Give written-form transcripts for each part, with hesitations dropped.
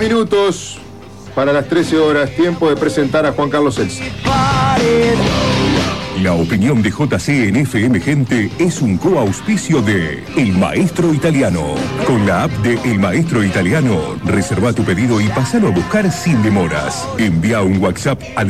minutos para las 13 horas, tiempo de presentar a Juan Carlos Celsi. La opinión de JC en FM Gente es un coauspicio de El Maestro Italiano. Con la app de El Maestro Italiano, reserva tu pedido y pasalo a buscar sin demoras. Envía un WhatsApp al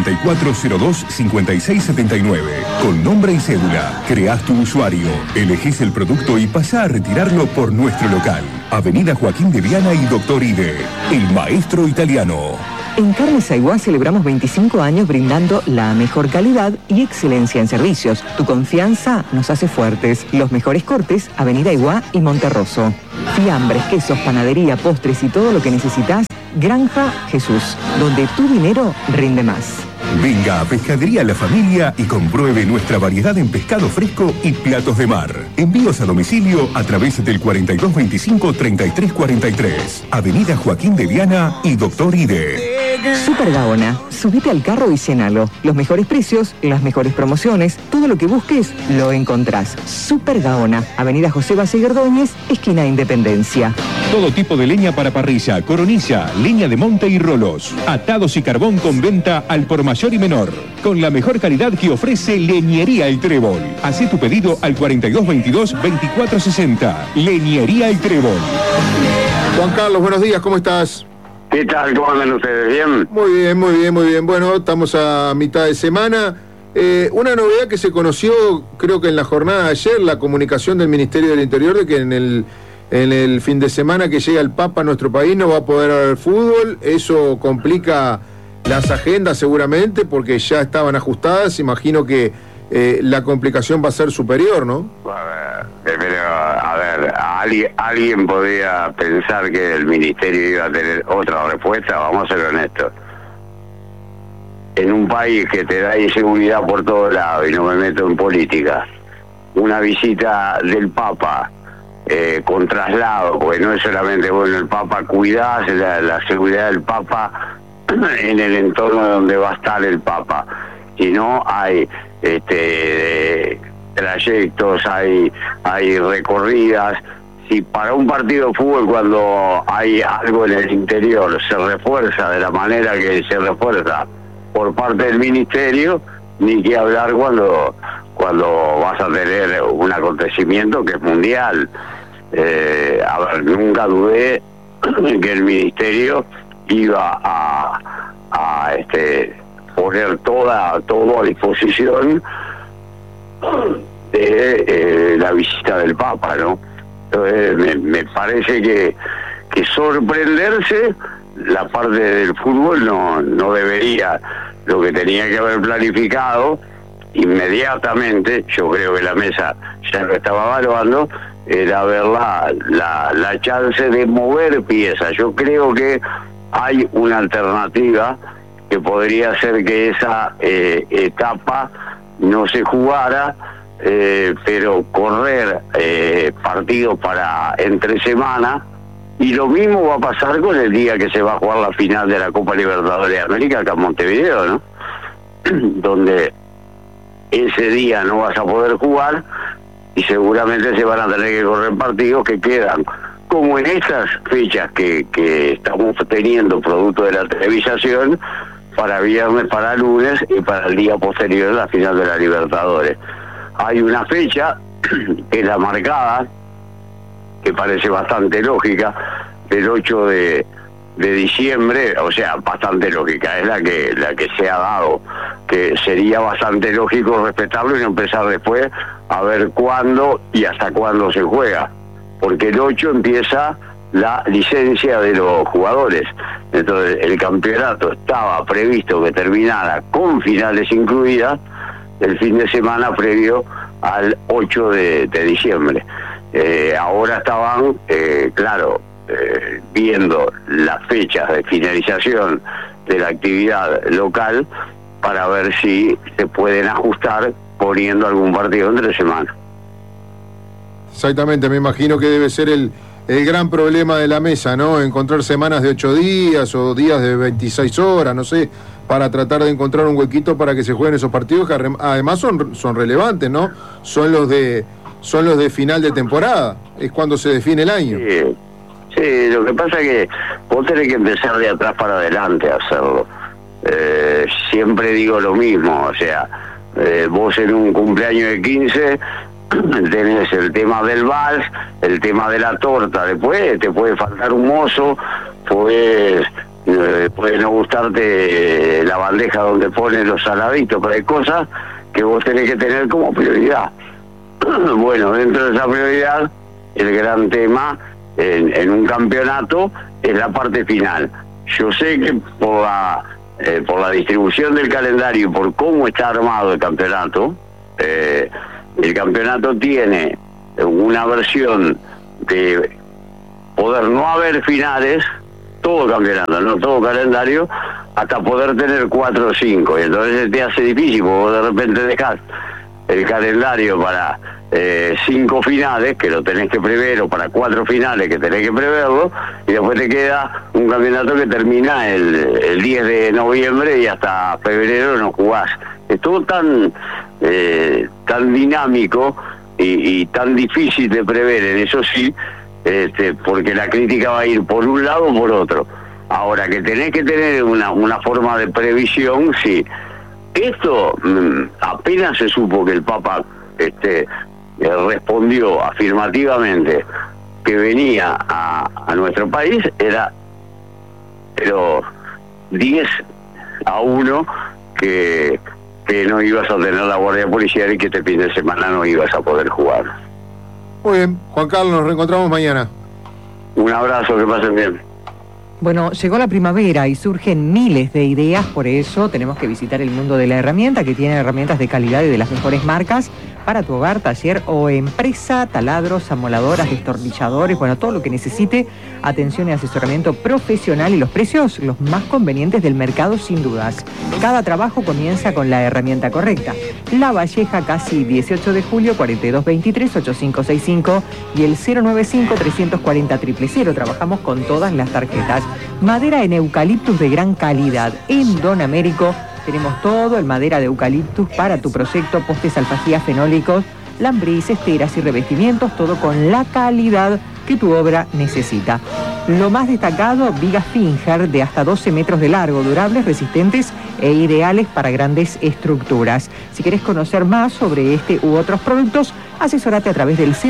094-02-5679 con nombre y cédula. Creás tu usuario, elegís el producto y pasá a retirarlo por nuestro local. Avenida Joaquín de Viana y Doctor Ide. El Maestro Italiano. En Carnes Aiguá celebramos 25 años brindando la mejor calidad y excelencia en servicios. Tu confianza nos hace fuertes. Los mejores cortes, Avenida Aiguá y Monterroso. Fiambres, quesos, panadería, postres y todo lo que necesitas. Granja Jesús, donde tu dinero rinde más. Venga a Pescadería La Familia y compruebe nuestra variedad en pescado fresco y platos de mar. Envíos a domicilio a través del 4225-3343. Avenida Joaquín de Viana y Doctor Ide. Super Gaona, subite al carro y llénalo. Los mejores precios, las mejores promociones, todo lo que busques, lo encontrás. Super Gaona, Avenida José Valle Ordóñez, esquina Independencia. Todo tipo de leña para parrilla, coronilla, leña de monte y rolos. Atados y carbón con venta al por mayor y menor. Con la mejor calidad que ofrece Leñería El Trébol. Hacé tu pedido al 4222-2460. Leñería El Trébol. Juan Carlos, buenos días, ¿cómo estás? ¿Qué tal? ¿Cómo andan ustedes? ¿Bien? Muy bien, muy bien, muy bien. Bueno, estamos a mitad de semana. Una novedad que se conoció, creo que en la jornada de ayer, la comunicación del Ministerio del Interior de que en el fin de semana que llega el Papa a nuestro país no va a poder haber fútbol. Eso complica las agendas seguramente porque ya estaban ajustadas. Imagino que la complicación va a ser superior, ¿no? A ver, alguien podría pensar que el Ministerio iba a tener otra respuesta. Vamos a ser honestos. En un país que te da inseguridad por todos lados, y no me meto en política, una visita del Papa con traslado, porque no es solamente, bueno, el Papa, cuidás la seguridad del Papa en el entorno donde va a estar el Papa, sino hay trayectos, hay recorridas. Si para un partido de fútbol, cuando hay algo en el interior, se refuerza de la manera que se refuerza por parte del Ministerio, ni que hablar cuando vas a tener un acontecimiento que es mundial. A ver, nunca dudé que el Ministerio iba a poner todo a disposición de la visita del Papa, ¿no? Entonces me parece que sorprenderse la parte del fútbol no debería. Lo que tenía que haber planificado inmediatamente, yo creo que la mesa ya lo estaba evaluando, era ver la chance de mover piezas. Yo creo que hay una alternativa que podría ser que esa etapa no se jugara, pero correr partidos para entre semana, y lo mismo va a pasar con el día que se va a jugar la final de la Copa Libertadores de América acá en Montevideo, ¿no? Donde ese día no vas a poder jugar y seguramente se van a tener que correr partidos que quedan, como en estas fechas que estamos teniendo producto de la televisación, para viernes, para lunes y para el día posterior a la final de la Libertadores. Hay una fecha que es la marcada, que parece bastante lógica, del 8 de diciembre, o sea, bastante lógica, es la que se ha dado, que sería bastante lógico respetarlo y no empezar después a ver cuándo y hasta cuándo se juega, porque el 8 empieza la licencia de los jugadores. Entonces el campeonato estaba previsto que terminara con finales incluidas el fin de semana previo al 8 de diciembre. Ahora estaban, viendo las fechas de finalización de la actividad local para ver si se pueden ajustar poniendo algún partido entre semana. Exactamente, me imagino que debe ser el gran problema de la mesa, ¿no? Encontrar semanas de 8 días o días de 26 horas, no sé, para tratar de encontrar un huequito para que se jueguen esos partidos que además son relevantes, ¿no? Son los de final de temporada, es cuando se define el año. Sí, lo que pasa es que vos tenés que empezar de atrás para adelante a hacerlo. Siempre digo lo mismo, o sea, vos en un cumpleaños de 15 tenés el tema del vals, el tema de la torta, después te puede faltar un mozo, puede no gustarte la bandeja donde ponen los saladitos, pero hay cosas que vos tenés que tener como prioridad. Bueno, dentro de esa prioridad, el gran tema en un campeonato es la parte final. Yo sé que por la distribución del calendario y por cómo está armado el campeonato tiene una versión de poder no haber finales, todo campeonato, no todo calendario, hasta poder tener 4 o 5, y entonces te hace difícil, porque vos de repente dejás el calendario para 5 finales, que lo tenés que prever, o para 4 finales, que tenés que preverlo, y después te queda un campeonato que termina el 10 de noviembre y hasta febrero no jugás. Es todo tan dinámico y tan difícil de prever, en eso sí, porque la crítica va a ir por un lado o por otro. Ahora, que tenés que tener una forma de previsión, sí. Esto, apenas se supo que el Papa respondió afirmativamente que venía a nuestro país, era pero 10-1 que no ibas a tener la guardia policial y que este fin de semana no ibas a poder jugar. Muy bien, Juan Carlos, nos reencontramos mañana. Un abrazo, que pasen bien. Bueno, llegó la primavera y surgen miles de ideas, por eso tenemos que visitar el mundo de la herramienta, que tiene herramientas de calidad y de las mejores marcas para tu hogar, taller o empresa, taladros, amoladoras, destornilladores, bueno, todo lo que necesite, atención y asesoramiento profesional, y los precios los más convenientes del mercado sin dudas. Cada trabajo comienza con la herramienta correcta. La Valleja, casi 18 de julio, 4223-8565 y el 095-340-000. Trabajamos con todas las tarjetas. Madera en eucaliptus de gran calidad. En Don Américo tenemos todo el madera de eucaliptus para tu proyecto, postes, alfajía, fenólicos, lambris, esteras y revestimientos, todo con la calidad que tu obra necesita. Lo más destacado, vigas Finger de hasta 12 metros de largo, durables, resistentes e ideales para grandes estructuras. Si querés conocer más sobre este u otros productos, asesórate a través del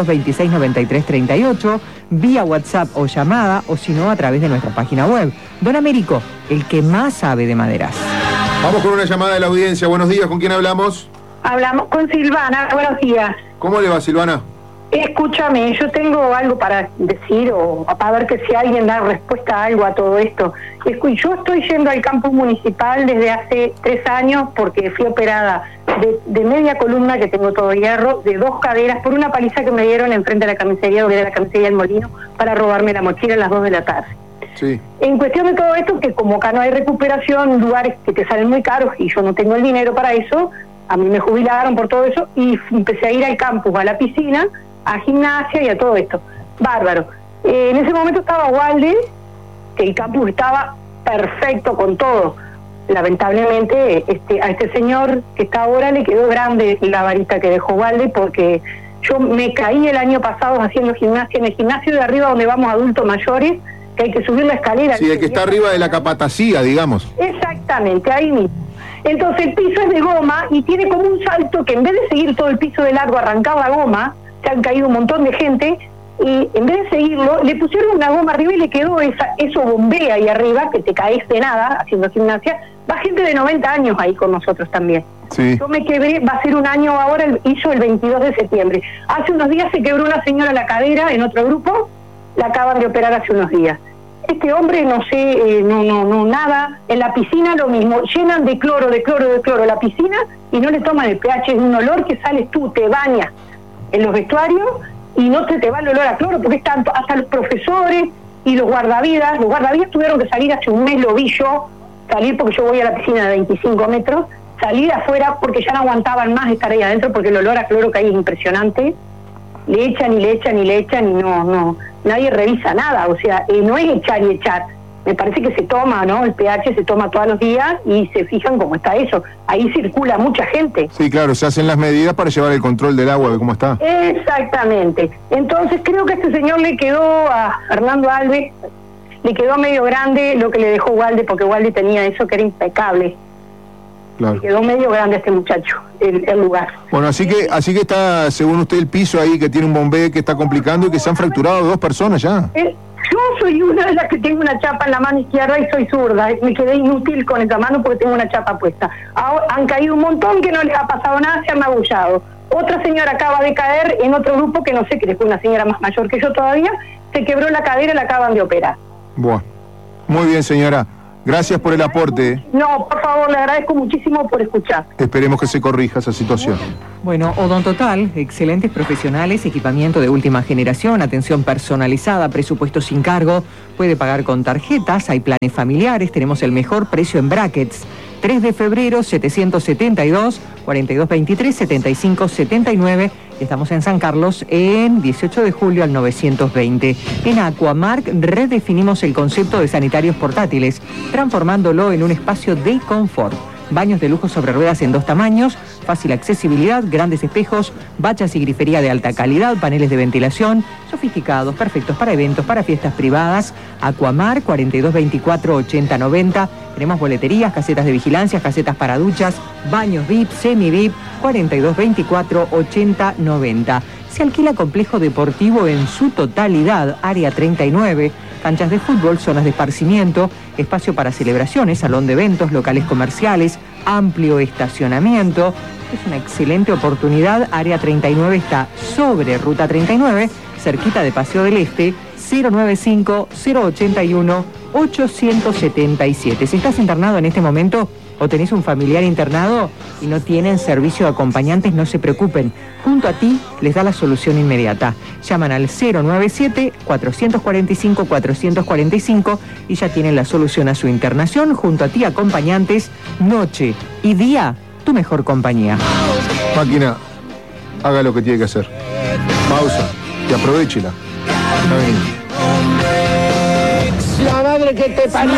092269338, vía WhatsApp o llamada, o si no, a través de nuestra página web. Don Américo, el que más sabe de maderas. Vamos con una llamada de la audiencia. Buenos días, ¿con quién hablamos? Hablamos con Silvana. Buenos días. ¿Cómo le va, Silvana? Escúchame, yo tengo algo para decir, o para ver que si alguien da respuesta a algo a todo esto. Yo estoy yendo al campus municipal desde hace 3 años porque fui operada de media columna, que tengo todo hierro, de 2 caderas, por una paliza que me dieron enfrente de la camisería, donde era la camisería del Molino, para robarme la mochila a las 2 de la tarde. Sí. En cuestión de todo esto, que como acá no hay recuperación, lugares que te salen muy caros y yo no tengo el dinero para eso, a mí me jubilaron por todo eso y empecé a ir al campus, a la piscina, a gimnasia y a todo esto. Bárbaro. En ese momento estaba Walde, que el campus estaba perfecto con todo. Lamentablemente a este señor que está ahora le quedó grande la varita que dejó Walde, porque yo me caí el año pasado haciendo gimnasia en el gimnasio de arriba donde vamos adultos mayores, que hay que subir la escalera. Sí, el que está arriba de la capatacía, digamos. Exactamente, ahí mismo. Entonces el piso es de goma y tiene como un salto que en vez de seguir todo el piso de largo, arrancar la goma, se han caído un montón de gente, y en vez de seguirlo, le pusieron una goma arriba y le quedó eso bombea ahí arriba, que te caes de nada haciendo gimnasia. Va gente de 90 años ahí con nosotros también. Sí. Yo me quebré, va a ser un año ahora, hizo el 22 de septiembre. Hace unos días se quebró una señora la cadera en otro grupo, la acaban de operar hace unos días. Este hombre, no sé, no, nada. En la piscina lo mismo, llenan de cloro la piscina y no le toman el pH, es un olor que sales tú, te bañas en los vestuarios y no te va el olor a cloro, porque están hasta los profesores y los guardavidas tuvieron que salir hace un mes, lo vi yo, salir porque yo voy a la piscina de 25 metros, salir afuera porque ya no aguantaban más estar ahí adentro, porque el olor a cloro que hay es impresionante. Le echan y no, nadie revisa nada, o sea, no es echar y echar. Me parece que se toma, ¿no? El pH se toma todos los días y se fijan cómo está eso. Ahí circula mucha gente. Sí, claro, se hacen las medidas para llevar el control del agua, de cómo está. Exactamente. Entonces creo que a este señor le quedó, a Hernando Alves, le quedó medio grande lo que le dejó Walde, porque Walde tenía eso que era impecable. Claro. Le quedó medio grande a este muchacho, el lugar. Bueno, así que está, según usted, el piso ahí que tiene un bombé que está complicando y que se han fracturado 2 personas ya. Yo soy una de las que tengo una chapa en la mano izquierda y soy zurda. Me quedé inútil con esa mano porque tengo una chapa puesta. Ahora, han caído un montón que no les ha pasado nada, se han magullado. Otra señora acaba de caer en otro grupo que no sé, que es una señora más mayor que yo todavía, se quebró la cadera y la acaban de operar. Bueno, muy bien, señora. Gracias por el aporte. No, por favor, le agradezco muchísimo por escuchar. Esperemos que se corrija esa situación. Bueno, Odontotal, excelentes profesionales, equipamiento de última generación, atención personalizada, presupuesto sin cargo, puede pagar con tarjetas, hay planes familiares, tenemos el mejor precio en brackets. 3 de febrero, 772, 4223, 7579. Estamos en San Carlos, en 18 de julio al 920. En Aquamark redefinimos el concepto de sanitarios portátiles, transformándolo en un espacio de confort. Baños de lujo sobre ruedas en 2 tamaños, fácil accesibilidad, grandes espejos, bachas y grifería de alta calidad, paneles de ventilación, sofisticados, perfectos para eventos, para fiestas privadas. Aquamar 4224-8090. Tenemos boleterías, casetas de vigilancia, casetas para duchas, baños VIP, semi-VIP 4224-8090. Se alquila complejo deportivo en su totalidad, área 39, canchas de fútbol, zonas de esparcimiento, espacio para celebraciones, salón de eventos, locales comerciales, amplio estacionamiento. Es una excelente oportunidad. Área 39 está sobre Ruta 39, cerquita de Paseo del Este, 095-081-877. Si estás internado en este momento o tenés un familiar internado y no tienen servicio de acompañantes, no se preocupen. Junto a ti les da la solución inmediata. Llaman al 097-445-445 y ya tienen la solución a su internación. Junto a ti, acompañantes, noche y día, tu mejor compañía. Máquina, haga lo que tiene que hacer. Pausa y aprovéchela. La madre que te parió.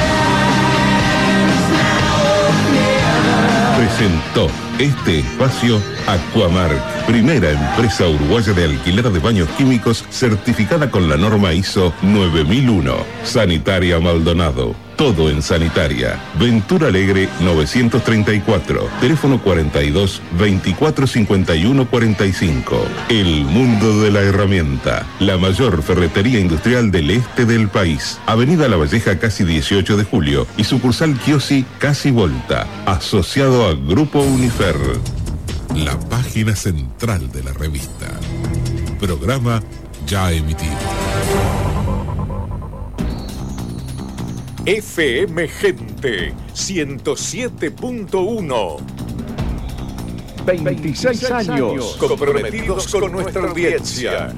Presentó este espacio Aquamark, primera empresa uruguaya de alquiler de baños químicos certificada con la norma ISO 9001. Sanitaria Maldonado, todo en sanitaria. Ventura Alegre 934, teléfono 42 24 51 45. El mundo de la herramienta, la mayor ferretería industrial del este del país. Avenida La Valleja, casi 18 de julio y sucursal Kiosi, casi Volta, asociado a Grupo Unifer. La página central de la revista. Programa ya emitido. FM Gente 107.1. 26 años Comprometidos con nuestra audiencia.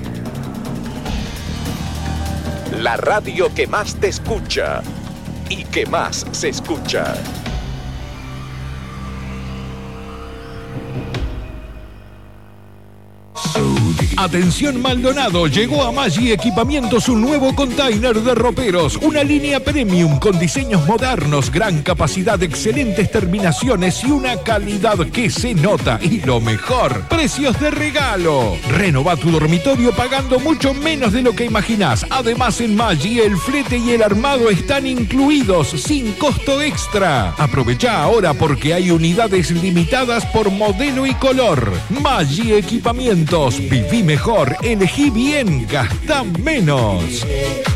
La radio que más te escucha y que más se escucha. Atención Maldonado, llegó a Maggi Equipamientos un nuevo container de roperos, una línea premium con diseños modernos, gran capacidad, excelentes terminaciones y una calidad que se nota. Y lo mejor, precios de regalo. Renova tu dormitorio pagando mucho menos de lo que imaginás. Además, en Maggi el flete y el armado están incluidos sin costo extra. Aprovecha ahora porque hay unidades limitadas por modelo y color. Maggi Equipamientos, viví mejor, elegí bien, gastá menos.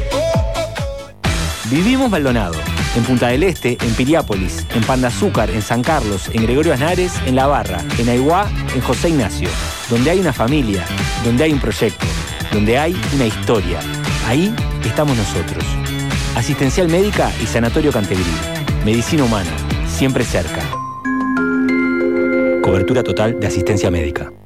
Vivimos Maldonado, en Punta del Este, en Piriápolis, en Pan de Azúcar, en San Carlos, en Gregorio Aznares, en La Barra, en Aiguá, en José Ignacio. Donde hay una familia, donde hay un proyecto, donde hay una historia. Ahí estamos nosotros. Asistencial Médica y Sanatorio Cantegrí. Medicina humana, siempre cerca. Cobertura total de asistencia médica.